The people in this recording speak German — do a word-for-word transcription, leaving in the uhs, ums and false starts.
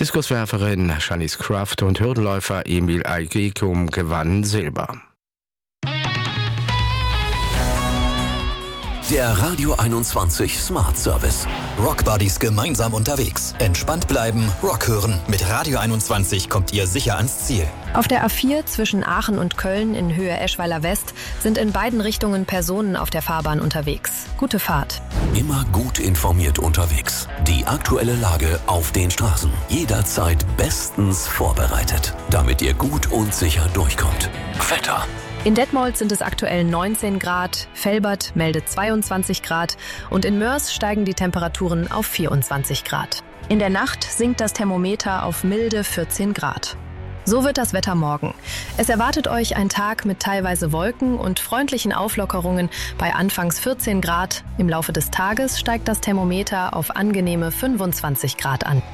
Diskuswerferin Shanice Kraft und Hürdenläufer Emil Aigekum gewannen Silber. Der Radio einundzwanzig Smart Service. Rock Buddies gemeinsam unterwegs. Entspannt bleiben, Rock hören. Mit Radio einundzwanzig kommt ihr sicher ans Ziel. Auf der A vier zwischen Aachen und Köln in Höhe Eschweiler West sind in beiden Richtungen Personen auf der Fahrbahn unterwegs. Gute Fahrt. Immer gut informiert unterwegs. Die aktuelle Lage auf den Straßen. Jederzeit bestens vorbereitet, damit ihr gut und sicher durchkommt. Wetter. In Detmold sind es aktuell neunzehn Grad, Velbert meldet zweiundzwanzig Grad und in Mörs steigen die Temperaturen auf vierundzwanzig Grad. In der Nacht sinkt das Thermometer auf milde vierzehn Grad. So wird das Wetter morgen. Es erwartet euch ein Tag mit teilweise Wolken und freundlichen Auflockerungen bei anfangs vierzehn Grad. Im Laufe des Tages steigt das Thermometer auf angenehme fünfundzwanzig Grad an.